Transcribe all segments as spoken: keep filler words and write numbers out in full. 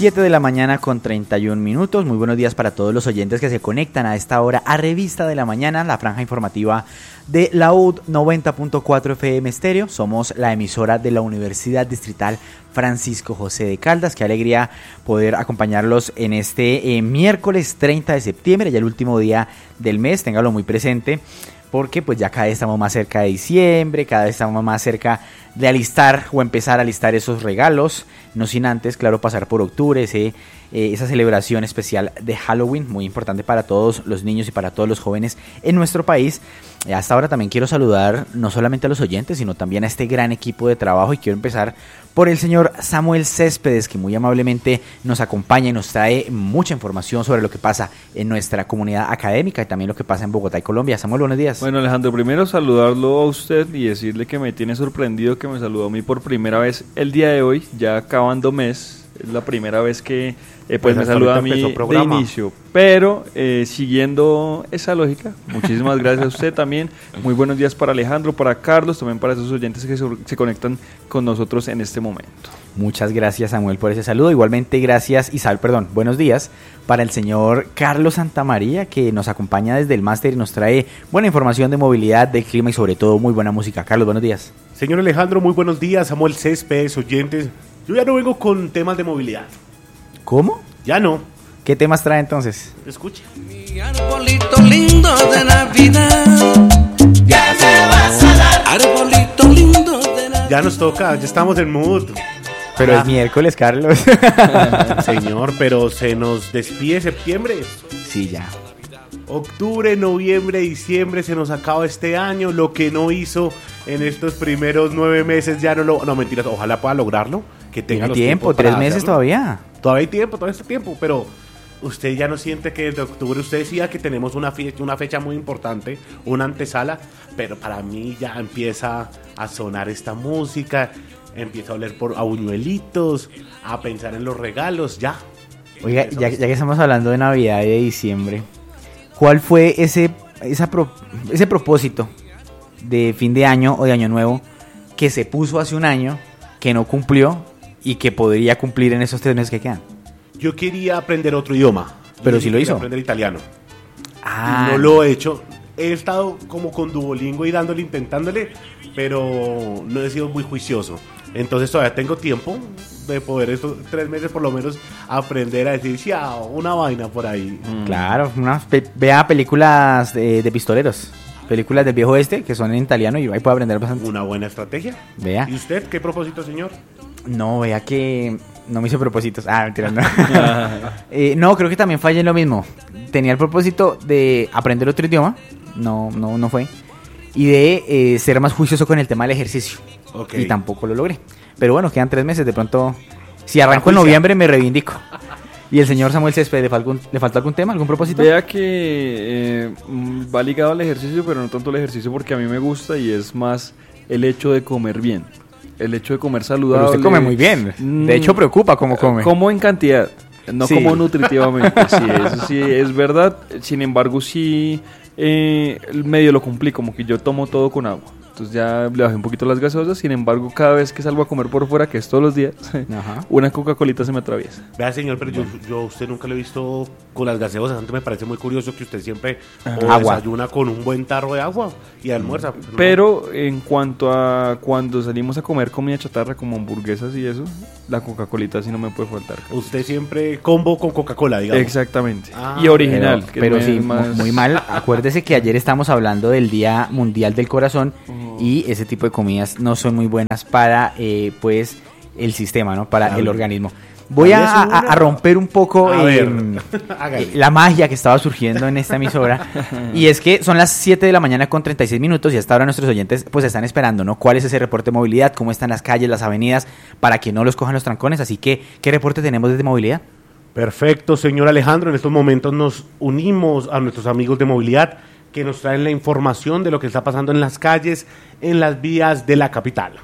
siete de la mañana con treinta y un minutos. Muy buenos días para todos los oyentes que se conectan a esta hora a Revista de la Mañana, la franja informativa de la U D noventa punto cuatro F M Estéreo. Somos la emisora de la Universidad Distrital Francisco José de Caldas. Qué alegría poder acompañarlos en este eh, miércoles treinta de septiembre, ya el último día del mes. Téngalo muy presente, porque pues ya cada vez estamos más cerca de diciembre, cada vez estamos más cerca de alistar o empezar a alistar esos regalos, no sin antes, claro, pasar por octubre, ese, eh, esa celebración especial de Halloween, muy importante para todos los niños y para todos los jóvenes en nuestro país. Eh, hasta ahora también quiero saludar no solamente a los oyentes, sino también a este gran equipo de trabajo, y quiero empezar por el señor Samuel Céspedes, que muy amablemente nos acompaña y nos trae mucha información sobre lo que pasa en nuestra comunidad académica y también lo que pasa en Bogotá y Colombia. Samuel, buenos días. Bueno, Alejandro, primero saludarlo a usted y decirle que me tiene sorprendido que me saludó a mí por primera vez el día de hoy, ya acabando mes. Es la primera vez que eh, pues, pues me saluda a mí de inicio, pero eh, siguiendo esa lógica, muchísimas gracias a usted también. Muy buenos días para Alejandro, para Carlos, también para esos oyentes que se, se conectan con nosotros en este momento. Muchas gracias, Samuel, por ese saludo. Igualmente gracias, Isabel, perdón, buenos días para el señor Carlos Santamaría, que nos acompaña desde el máster y nos trae buena información de movilidad, del clima y sobre todo muy buena música. Carlos, buenos días. Señor Alejandro, muy buenos días. Samuel Céspedes, oyentes. Yo ya no vengo con temas de movilidad. ¿Cómo? Ya no. ¿Qué temas trae entonces? Escuche. Mi arbolito lindo de Navidad, ya te vas a dar. Arbolito lindo de Navidad. Ya nos toca, ya estamos en mood. Pero ya. Es miércoles, Carlos. Señor, pero se nos despide septiembre. Sí, ya. Octubre, noviembre, diciembre, se nos acaba este año. Lo que no hizo en estos primeros nueve meses ya no lo... No, mentiras, ojalá pueda lograrlo. Que tenga los tiempo, tres meses hacerlo. todavía. Todavía hay tiempo, todavía hay tiempo, pero usted ya no siente que desde octubre, usted decía que tenemos una fecha, una fecha muy importante, una antesala, pero para mí ya empieza a sonar esta música, empieza a oler por a buñuelitos, a pensar en los regalos, ya. Oiga, ya, ya que estamos hablando de Navidad y de diciembre, ¿cuál fue ese, esa pro, ese propósito de fin de año o de año nuevo que se puso hace un año, que no cumplió y que podría cumplir en esos tres meses que quedan? Yo quería aprender otro idioma. Pero sí lo hizo. Aprender italiano. Ah. Y no lo he hecho. He estado como con Duolingo y dándole, intentándole, pero no he sido muy juicioso. Entonces todavía tengo tiempo de poder estos tres meses por lo menos aprender a decir sí, una vaina por ahí. Mm. Claro, una pe- vea películas de, de pistoleros. Películas del viejo oeste que son en italiano y ahí puede aprender bastante. Una buena estrategia. Vea. ¿Y usted qué propósito, señor? No, vea que no me hice propósitos. Ah, mentira, no. eh, no, creo que también fallé en lo mismo. Tenía el propósito de aprender otro idioma. No, no, no fue. Y de eh, ser más juicioso con el tema del ejercicio. Okay. Y tampoco lo logré. Pero bueno, quedan tres meses. De pronto, si arranco en noviembre, me reivindico. ¿Y el señor Samuel Céspedes, ¿le faltó algún, ¿le faltó algún tema, algún propósito? Vea que eh, va ligado al ejercicio, pero no tanto el ejercicio porque a mí me gusta y es más el hecho de comer bien. El hecho de comer saludable. Pero usted come muy bien. De hecho, preocupa cómo come. Como en cantidad, no Sí. como nutritivamente. Sí, eso sí es verdad. Sin embargo, sí eh, medio lo cumplí, como que yo tomo todo con agua. Entonces ya le bajé un poquito las gaseosas. Sin embargo, cada vez que salgo a comer por fuera, que es todos los días, Ajá. una Coca-Colita se me atraviesa. Vea, señor, pero yo, yo a usted nunca lo he visto con las gaseosas. Antes me parece muy curioso que usted siempre o Agua. desayuna con un buen tarro de agua y almuerza. ¿no? Pero en cuanto a cuando salimos a comer comida chatarra como hamburguesas y eso, la Coca-Colita sí no me puede faltar. Usted siempre combo con Coca-Cola, digamos. Exactamente. Ah, y original. Pero, que pero me- sí, más... muy mal. Acuérdese que ayer estamos hablando del Día Mundial del Corazón y ese tipo de comidas no son muy buenas para eh, pues el sistema, ¿no? Para Ah, el bien. organismo. Voy a, a- a romper un poco A eh, ver, hágale. eh, la magia que estaba surgiendo en esta emisora. Y es que son las siete de la mañana con treinta y seis minutos y hasta ahora nuestros oyentes pues están esperando, ¿no? ¿Cuál es ese reporte de movilidad? ¿Cómo están las calles, las avenidas? Para que no los cojan los trancones. Así que, ¿qué reporte tenemos desde movilidad? Perfecto, señor Alejandro. En estos momentos nos unimos a nuestros amigos de movilidad que nos traen la información de lo que está pasando en las calles, en las vías de la capital.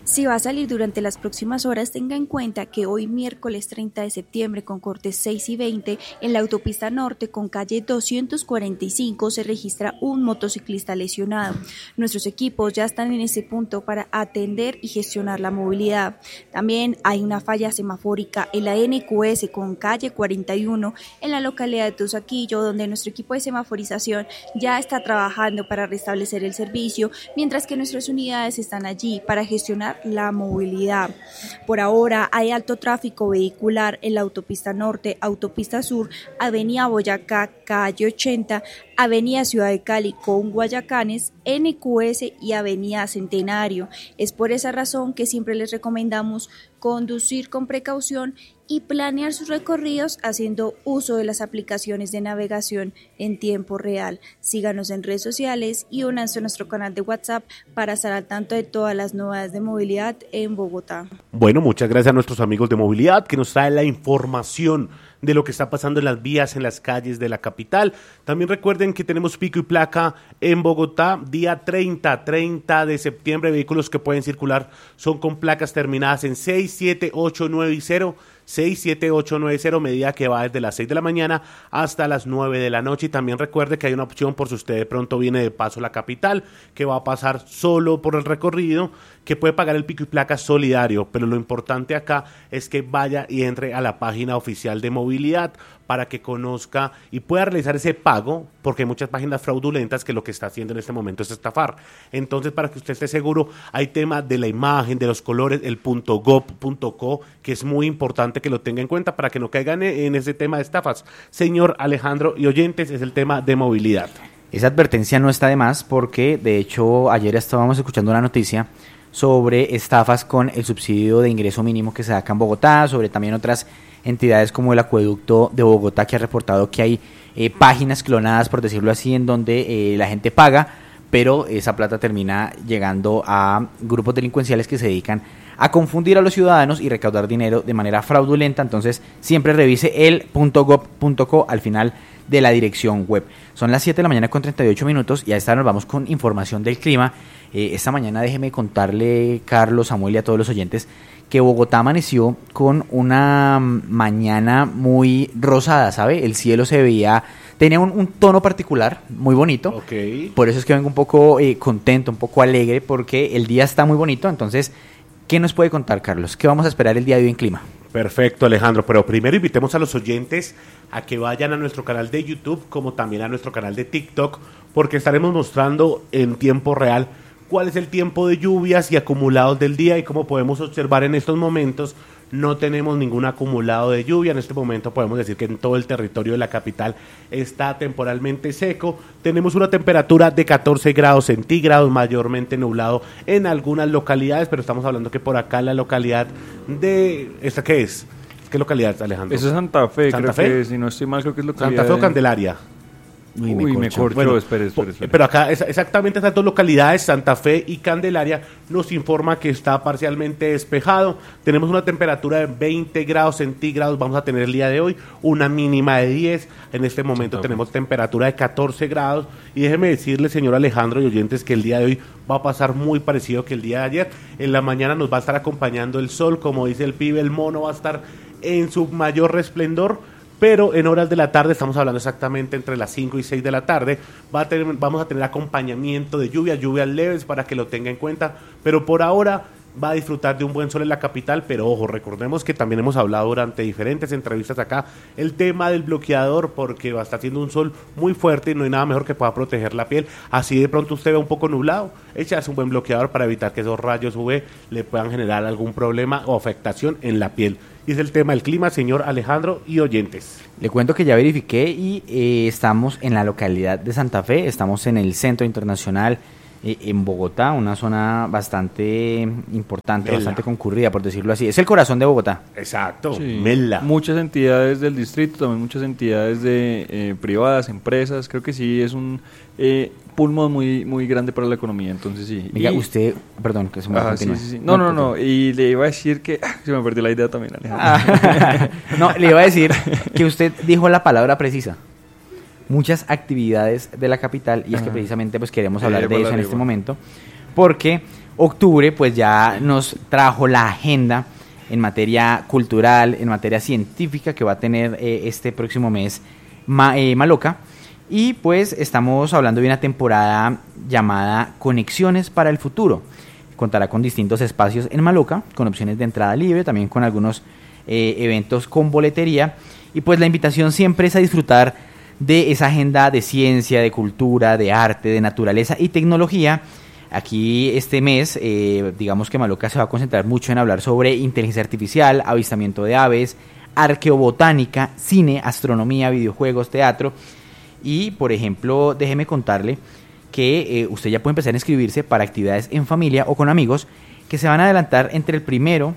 Si va a salir durante las próximas horas, tenga en cuenta que hoy miércoles treinta de septiembre con cortes seis y veinte en la autopista norte con calle doscientos cuarenta y cinco se registra un motociclista lesionado. Nuestros equipos ya están en ese punto para atender y gestionar la movilidad. También hay una falla semafórica en la N Q S con calle cuarenta y uno en la localidad de Tusaquillo, donde nuestro equipo de semaforización ya está trabajando para restablecer el servicio, mientras que nuestras unidades están allí para gestionar la movilidad. Por ahora hay alto tráfico vehicular en la autopista norte, autopista sur, avenida Boyacá, calle ochenta, avenida Ciudad de Cali con Guayacanes, N Q S y avenida Centenario. Es por esa razón que siempre les recomendamos conducir con precaución y planear sus recorridos haciendo uso de las aplicaciones de navegación en tiempo real. Síganos en redes sociales y únanse a nuestro canal de WhatsApp para estar al tanto de todas las novedades de movilidad en Bogotá. Bueno, muchas gracias a nuestros amigos de movilidad que nos traen la información de lo que está pasando en las vías, en las calles de la capital. También recuerden que tenemos pico y placa en Bogotá, día treinta, treinta de septiembre, vehículos que pueden circular son con placas terminadas en seis, siete, ocho, nueve y cero, seis, siete, ocho, nueve, cero, medida que va desde las seis de la mañana hasta las nueve de la noche. Y también recuerde que hay una opción por si usted de pronto viene de paso a la capital, que va a pasar solo por el recorrido, que puede pagar el pico y placa solidario, pero lo importante acá es que vaya y entre a la página oficial de movilidad para que conozca y pueda realizar ese pago, porque hay muchas páginas fraudulentas que lo que está haciendo en este momento es estafar. Entonces, para que usted esté seguro, hay tema de la imagen, de los colores, el .gov punto co, que es muy importante que lo tenga en cuenta para que no caigan en ese tema de estafas. Señor Alejandro y oyentes, es el tema de movilidad. Esa advertencia no está de más porque, de hecho, ayer estábamos escuchando una noticia sobre estafas con el subsidio de ingreso mínimo que se da acá en Bogotá, sobre también otras entidades como el Acueducto de Bogotá, que ha reportado que hay eh, páginas clonadas, por decirlo así, en donde eh, la gente paga, pero esa plata termina llegando a grupos delincuenciales que se dedican a confundir a los ciudadanos y recaudar dinero de manera fraudulenta. Entonces siempre revise el .gov punto co al final de la dirección web. Son las siete de la mañana con treinta y ocho minutos y a esta hora nos vamos con información del clima. Eh, esta mañana déjeme contarle, Carlos, Samuel y a todos los oyentes, que Bogotá amaneció con una mañana muy rosada, ¿sabe? El cielo se veía, tenía un, un tono particular, muy bonito. Okay. Por eso es que vengo un poco eh, contento, un poco alegre, porque el día está muy bonito. Entonces, ¿qué nos puede contar, Carlos? ¿Qué vamos a esperar el día de hoy en clima? Perfecto, Alejandro, pero primero invitemos a los oyentes a que vayan a nuestro canal de YouTube, como también a nuestro canal de TikTok, porque estaremos mostrando en tiempo real cuál es el tiempo de lluvias y acumulados del día, y como podemos observar en estos momentos no tenemos ningún acumulado de lluvia. En este momento podemos decir que en todo el territorio de la capital está temporalmente seco. Tenemos una temperatura de catorce grados centígrados, mayormente nublado en algunas localidades, pero estamos hablando que por acá la localidad de... ¿Esta qué es? ¿Qué localidad, Alejandro? Eso es Santa Fe, ¿Santa creo Fe? que si no estoy mal, creo que es localidad. ¿Santa Fe o de... Candelaria? Uy, me Uy, corcho. Bueno, espere, espere, espere. Pero acá es, exactamente estas dos localidades, Santa Fe y Candelaria, nos informa que está parcialmente despejado. Tenemos una temperatura de veinte grados centígrados, vamos a tener el día de hoy una mínima de diez. En este momento Santa tenemos Fe. Temperatura de catorce grados. Y déjeme decirle, señor Alejandro y oyentes, que el día de hoy va a pasar muy parecido que el día de ayer. En la mañana nos va a estar acompañando el sol, como dice el pibe, el mono va a estar en su mayor resplendor. Pero en horas de la tarde, estamos hablando exactamente entre las cinco y seis de la tarde, va a tener, vamos a tener acompañamiento de lluvia, lluvias leves para que lo tenga en cuenta, pero por ahora va a disfrutar de un buen sol en la capital. Pero ojo, recordemos que también hemos hablado durante diferentes entrevistas acá el tema del bloqueador, porque va a estar haciendo un sol muy fuerte y no hay nada mejor que pueda proteger la piel. Así de pronto usted ve un poco nublado, échase un buen bloqueador para evitar que esos rayos U V le puedan generar algún problema o afectación en la piel. Y es el tema del clima, señor Alejandro y oyentes. Le cuento que ya verifiqué y eh, estamos en la localidad de Santa Fe, estamos en el Centro Internacional eh, en Bogotá, una zona bastante importante, Mela. bastante concurrida, por decirlo así. Es el corazón de Bogotá. Exacto, sí. Mela. Muchas entidades del distrito, también muchas entidades de eh, privadas, empresas, creo que sí es un eh, pulmón muy muy grande para la economía, entonces sí. Diga, y, usted, perdón, que se me ah, sí, sí, sí. No, no, no, no, y le iba a decir que, ah, se me perdió la idea también, Alejandro. Ah, no, le iba a decir que usted dijo la palabra precisa. Muchas actividades de la capital, y es Ajá. que precisamente pues queremos hablar eh, de eso en este momento, porque octubre pues ya nos trajo la agenda en materia cultural, en materia científica que va a tener eh, este próximo mes Ma, eh, Maloca. Y pues estamos hablando de una temporada llamada Conexiones para el Futuro. Contará con distintos espacios en Maloca, con opciones de entrada libre, también con algunos eh, eventos con boletería. Y pues la invitación siempre es a disfrutar de esa agenda de ciencia, de cultura, de arte, de naturaleza y tecnología. Aquí este mes, eh, digamos que Maloca se va a concentrar mucho en hablar sobre inteligencia artificial, avistamiento de aves, arqueobotánica, cine, astronomía, videojuegos, teatro. Y, por ejemplo, déjeme contarle que eh, usted ya puede empezar a inscribirse para actividades en familia o con amigos que se van a adelantar entre el primero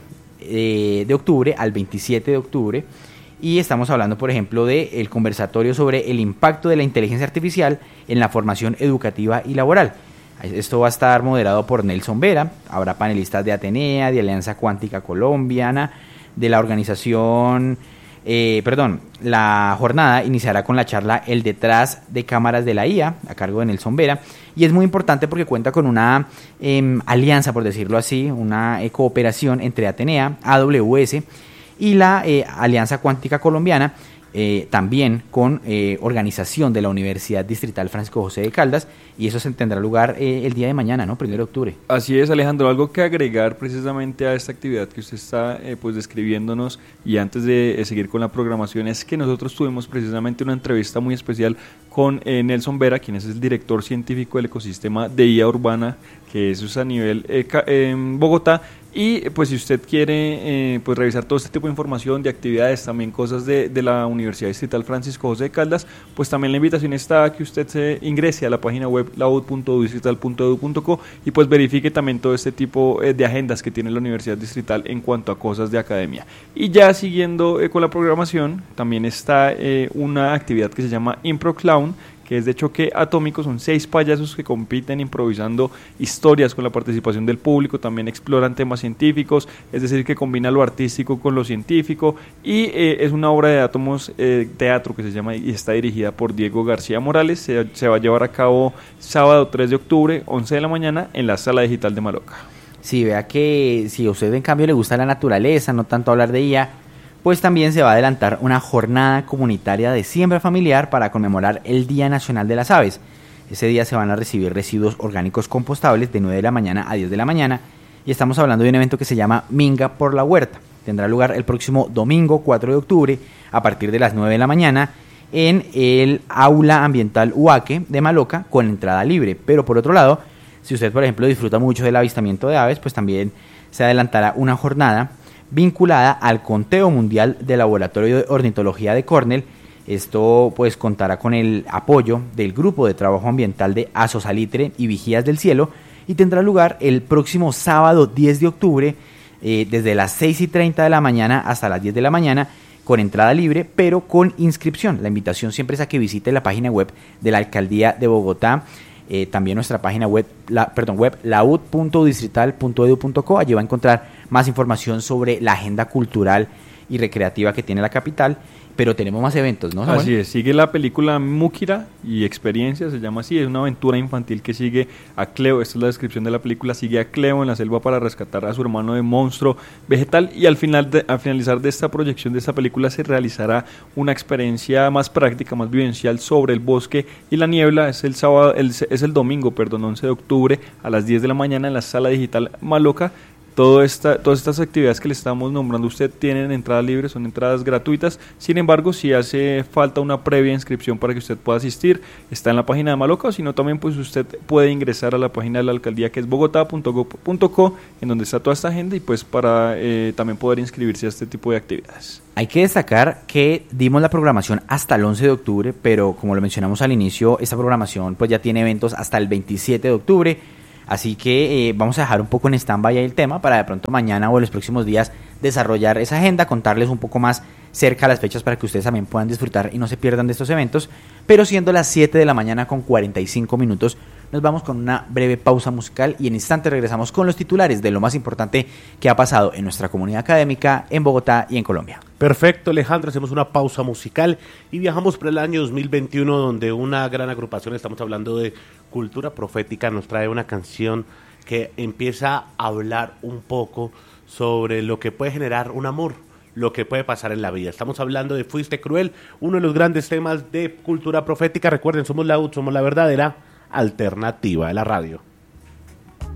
eh, de octubre al veintisiete de octubre. Y estamos hablando, por ejemplo, del conversatorio sobre el impacto de la inteligencia artificial en la formación educativa y laboral. Esto va a estar moderado por Nelson Vera. Habrá panelistas de Atenea, de Alianza Cuántica Colombiana, de la organización... Eh, perdón, la jornada iniciará con la charla El detrás de cámaras de la I A, a cargo de Nelson Vera, y es muy importante porque cuenta con una eh, alianza, por decirlo así, una eh, cooperación entre Atenea, A W S y la eh, Alianza Cuántica Colombiana, eh, también con eh, organización de la Universidad Distrital Francisco José de Caldas, y eso se tendrá lugar eh, el día de mañana, ¿no? Primero de octubre. Así es, Alejandro, algo que agregar precisamente a esta actividad que usted está eh, pues describiéndonos, y antes de eh, seguir con la programación, es que nosotros tuvimos precisamente una entrevista muy especial con eh, Nelson Vera, quien es el director científico del ecosistema de I A urbana, que eso es a nivel eh, ca- en Bogotá. Y pues si usted quiere eh, pues revisar todo este tipo de información, de actividades, también cosas de, de la Universidad Distrital Francisco José de Caldas, pues también la invitación está a que usted se ingrese a la página web la u d punto distrital punto e d u punto co y pues verifique también todo este tipo eh, de agendas que tiene la Universidad Distrital en cuanto a cosas de academia. Y ya siguiendo eh, con la programación, también está eh, una actividad que se llama Impro Clown, que es de choque atómico. Son seis payasos que compiten improvisando historias con la participación del público, también exploran temas científicos, es decir, que combina lo artístico con lo científico, y eh, es una obra de átomos eh, teatro que se llama y está dirigida por Diego García Morales. Se, se va a llevar a cabo sábado tres de octubre, once de la mañana, en la Sala Digital de Maloca. Sí, vea que si a usted en cambio le gusta la naturaleza, no tanto hablar de I A, pues también se va a adelantar una jornada comunitaria de siembra familiar para conmemorar el Día Nacional de las Aves. Ese día se van a recibir residuos orgánicos compostables de nueve de la mañana a diez de la mañana, y estamos hablando de un evento que se llama Minga por la Huerta. Tendrá lugar el próximo domingo cuatro de octubre a partir de las nueve de la mañana en el Aula Ambiental Uaque de Maloca, con entrada libre. Pero por otro lado, si usted por ejemplo disfruta mucho del avistamiento de aves, pues también se adelantará una jornada vinculada al Conteo Mundial del Laboratorio de Ornitología de Cornell. Esto pues contará con el apoyo del Grupo de Trabajo Ambiental de Azosalitre y Vigías del Cielo, y tendrá lugar el próximo sábado diez de octubre eh, desde las seis y treinta de la mañana hasta las diez de la mañana, con entrada libre pero con inscripción. La invitación siempre es a que visite la página web de la Alcaldía de Bogotá, eh, también nuestra página web, la, perdón, web la u d punto distrital punto e d u punto co. Allí va a encontrar más información sobre la agenda cultural y recreativa que tiene la capital, pero tenemos más eventos, ¿no, Samuel? Así es, sigue la película Múkira y Experiencia, se llama así, es una aventura infantil que sigue a Cleo, esta es la descripción de la película, sigue a Cleo en la selva para rescatar a su hermano de monstruo vegetal, y al final de, al finalizar de esta proyección de esta película se realizará una experiencia más práctica, más vivencial sobre el bosque y la niebla. Es el sábado, el, es el domingo, perdón, once de octubre a las diez de la mañana en la Sala Digital Maloca. Todo esta, todas estas actividades que le estamos nombrando usted tienen entrada libre, son entradas gratuitas. Sin embargo, si hace falta una previa inscripción para que usted pueda asistir, está en la página de Maloca, o si no también pues usted puede ingresar a la página de la alcaldía, que es bogotá punto gob punto co, en donde está toda esta agenda, y pues para eh, también poder inscribirse a este tipo de actividades. Hay que destacar que dimos la programación hasta el once de octubre, pero como lo mencionamos al inicio, esta programación pues ya tiene eventos hasta el veintisiete de octubre. Así que eh, vamos a dejar un poco en stand-by el tema para de pronto mañana o en los próximos días desarrollar esa agenda, contarles un poco más cerca las fechas para que ustedes también puedan disfrutar y no se pierdan de estos eventos. Pero siendo las siete de la mañana con cuarenta y cinco minutos, nos vamos con una breve pausa musical y en instante regresamos con los titulares de lo más importante que ha pasado en nuestra comunidad académica, en Bogotá y en Colombia. Perfecto, Alejandro, hacemos una pausa musical y viajamos por el año dos mil veintiuno, donde una gran agrupación, estamos hablando de Cultura Profética, nos trae una canción que empieza a hablar un poco sobre lo que puede generar un amor, lo que puede pasar en la vida. Estamos hablando de Fuiste Cruel, uno de los grandes temas de cultura profética. Recuerden, somos la U D, somos la verdadera alternativa de la radio.